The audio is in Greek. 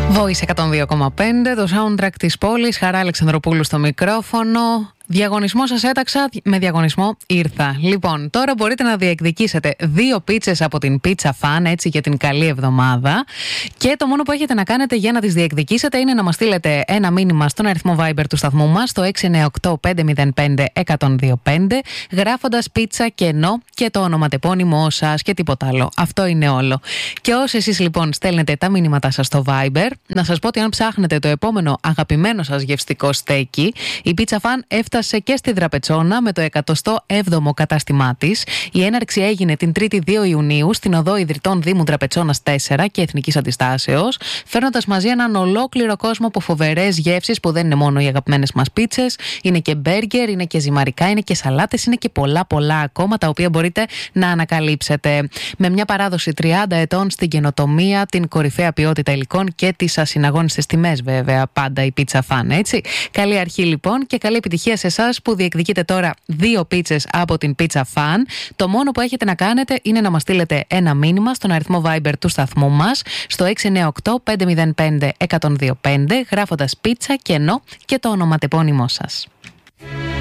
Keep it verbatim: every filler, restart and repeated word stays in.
Voice εκατόν δύο κόμμα πέντε, το soundtrack της πόλης, Χαρά Αλεξανδροπούλου στο μικρόφωνο. Διαγωνισμό σας έταξα, με διαγωνισμό ήρθα. Λοιπόν, τώρα μπορείτε να διεκδικήσετε δύο πίτσες από την Pizza Fan, έτσι, για την καλή εβδομάδα. Και το μόνο που έχετε να κάνετε για να τις διεκδικήσετε είναι να μας στείλετε ένα μήνυμα στον αριθμό Viber του σταθμού μας, το έξι εννιά οκτώ πέντε μηδέν πέντε ένα μηδέν δύο πέντε, γράφοντας πίτσα κενό και το ονοματεπώνυμό σας και τίποτα άλλο. Αυτό είναι όλο. Και όσοι εσείς λοιπόν στέλνετε τα μήνυματά σας στο Viber, να σας πω ότι αν ψάχνετε το επόμενο αγαπημένο σας γευστικό στέκι, η Pizza Fan έφτασε και στη Δραπετσόνα με το εκατοστό έβδομο κατάστημά της. Η έναρξη έγινε την τρίτη δύο Ιουνίου στην οδό Ιδρυτών Δήμου Δραπετσόνας τέσσερα και Εθνικής Αντιστάσεως, φέρνοντας μαζί έναν ολόκληρο κόσμο από φοβερές γεύσεις που δεν είναι μόνο οι αγαπημένες μας πίτσες, είναι και μπέργκερ, είναι και ζυμαρικά, είναι και σαλάτες, είναι και πολλά πολλά ακόμα τα οποία μπορείτε να ανακαλύψετε. Με μια παράδοση τριάντα ετών στην καινοτομία, την κορυφαία ποιότητα υλικών και τις ασυναγώνιστες τιμές, βέβαια, πάντα η Pizza Fan, έτσι. Καλή αρχή λοιπόν και καλή επιτυχία σε εσάς που διεκδικείτε τώρα δύο πίτσες από την Pizza Fan. Το μόνο που έχετε να κάνετε είναι να μας στείλετε ένα μήνυμα στον αριθμό Viber του σταθμού μας, στο έξι εννιά οκτώ πέντε μηδέν πέντε ένα μηδέν δύο πέντε, γράφοντας πίτσα κενό και το ονοματεπώνυμό σας.